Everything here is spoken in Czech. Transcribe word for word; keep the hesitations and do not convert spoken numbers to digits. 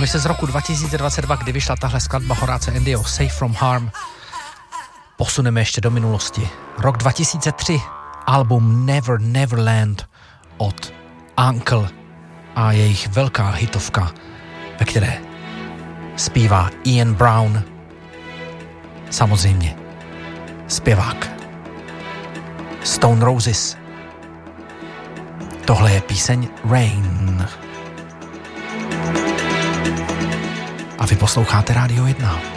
my se z roku dva tisíce dvacet dva, kdy vyšla tahle skladba Horáce Endyho Safe from Harm, posuneme ještě do minulosti. Rok dva tisíce tři, album Never Neverland od Uncle a jejich velká hitovka, ve které zpívá Ian Brown, samozřejmě zpěvák Stone Roses. Tohle je píseň Rain. A vy posloucháte Rádio jedna.